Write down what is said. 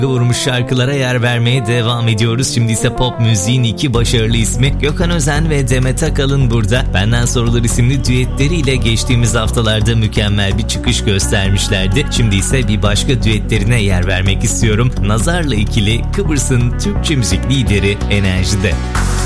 vurmuş şarkılara yer vermeye devam ediyoruz. Şimdi ise pop müziğin iki başarılı ismi Gökhan Özen ve Demet Akalın burada. Benden Sorulur isimli düetleriyle geçtiğimiz haftalarda mükemmel bir çıkış göstermişlerdi. Şimdi ise bir başka düetlerine yer vermek istiyorum. Nazar'la ikili Kıbrıs'ın Türkçe müzik lideri Enerji'de.